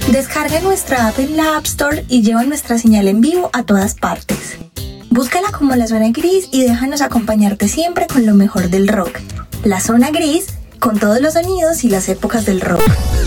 Descarga nuestra app en la App Store y lleva nuestra señal en vivo a todas partes. Búscala como La Zona Gris y déjanos acompañarte siempre con lo mejor del rock. La Zona Gris, con todos los sonidos y las épocas del rock.